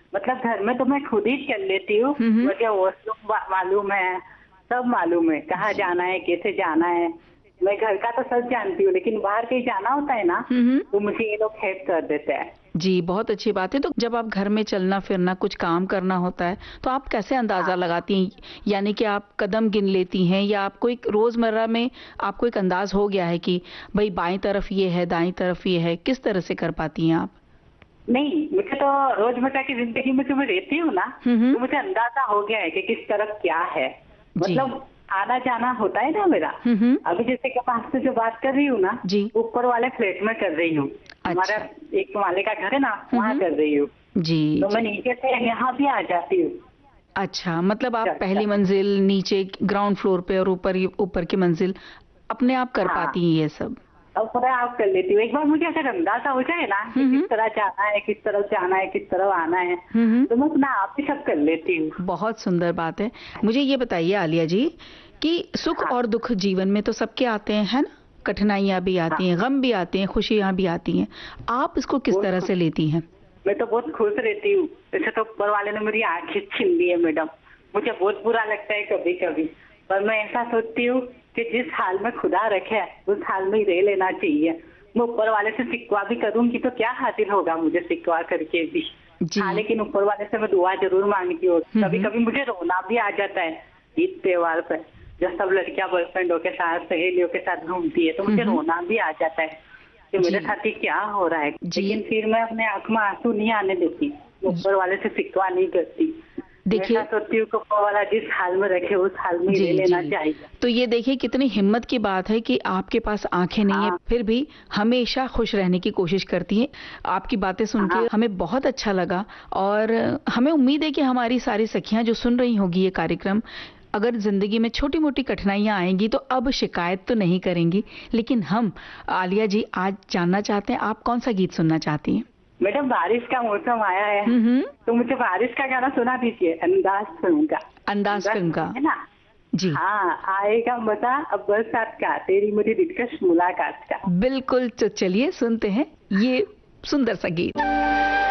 मतलब घर में तो मैं खुद ही चल लेती हूँ, मुझे वॉशरूम मालूम है, सब मालूम है, कहाँ जाना है, कैसे जाना है। मैं घर का तो सब जानती हूँ, लेकिन बाहर कहीं जाना होता है ना, तो मुझे ये लोग हेल्प कर देते हैं। जी, बहुत अच्छी बात है। तो जब आप घर में चलना फिरना कुछ काम करना होता है तो आप कैसे अंदाजा हाँ। लगाती हैं? यानी कि आप कदम गिन लेती हैं या आपको एक रोजमर्रा में आपको एक अंदाज हो गया है कि भाई बाईं तरफ ये है, दाईं तरफ ये है, किस तरह से कर पाती हैं आप? नहीं, मुझे तो रोजमर्रा की जिंदगी में जो मैं रहती हूँ ना, हम्म। तो मुझे अंदाजा हो गया है कि किस तरफ क्या है। जी। मतलब आना जाना होता है ना मेरा। हम्म। अभी जैसे कि मैं आपसे जो बात कर रही हूँ ना, जी। ऊपर वाले फ्लैट में कर रही हूँ। हमारा अच्छा। एक माले का घर है ना, वहाँ कर रही हूँ। जी तो मैं जी। नीचे से यहाँ भी आ जाती हूँ। अच्छा, मतलब आप अच्छा। पहली मंजिल, नीचे ग्राउंड फ्लोर पे और ऊपर ऊपर की मंजिल अपने आप कर हाँ, पाती हैं ये सब? अब पूरा आप कर लेती हूँ। एक बार मुझे अगर अंदाजा हो जाए ना कि किस हम्म। तरह जाना है, किस तरफ जाना है, किस तरफ आना है, हम्म। तो मैं अपना आप ही सब कर लेती हूँ। बहुत सुंदर बात है। मुझे ये बताइए आलिया जी कि सुख हाँ। और दुख जीवन में तो सबके आते हैं, है ना? कठिनाइयां भी हाँ, आती हैं, गम भी आते हैं, खुशियां भी आती हैं। आप इसको किस बहुत तरह खुश। से लेती हैं? मैं तो बहुत खुश रहती हूँ। वैसे तो ऊपर वाले ने मेरी आंखें छीन ली है मैडम। मुझे बहुत बुरा लगता है कभी कभी, पर मैं ऐसा सोचती हूँ कि जिस हाल में खुदा रखे है, उस हाल में ही रह लेना चाहिए। मैं ऊपर वाले से शिकवा भी करूंगी तो क्या हासिल होगा मुझे शिकवा करके भी। जी। हाँ, लेकिन ऊपर वाले से मैं दुआ जरूर मांगती हूँ। कभी हम्म। कभी मुझे रोना भी आ जाता है ईद त्योहार पे, जब सब लड़कियां बॉयफ्रेंडों के साथ, सहेलियों के साथ घूमती है, तो मुझे रोना भी आ जाता है कि जी मेरे साथ ही क्या हो रहा है। जी। लेकिन फिर मैं अपने आंख में आंसू नहीं आने देती, ऊपर वाले से शिकवा नहीं करती। मैं ऐसा देखिए। सोचती हूँ कि ऊपर वाला जिस हाल में रखे उस हाल में ही जी रह लेना जी। चाहिए। तो ये देखिए कितनी हिम्मत की बात है कि आपके पास आंखें नहीं है हाँ। फिर भी हमेशा खुश रहने की कोशिश करती हैं। आपकी बातें सुन के हाँ। हमें बहुत अच्छा लगा और हमें उम्मीद है कि हमारी सारी सखियां जो सुन रही होगी ये कार्यक्रम, अगर जिंदगी में छोटी मोटी कठिनाइयां आएंगी तो अब शिकायत तो नहीं करेंगी। लेकिन हम आलिया जी आज जानना चाहते हैं आप कौन सा गीत सुनना चाहती हैं? मैडम, बारिश का मौसम आया है, हम्म। तो मुझे बारिश का गाना सुना दीजिए, अंदाज फिल्म का। अंदाज अंदाज फिल्म का। है ना? जी हाँ, आएगा मजा अब बरसात का, तेरी मेरी दिलकश मुलाकात का। बिल्कुल। तो चलिए सुनते हैं ये सुंदर सा गीत।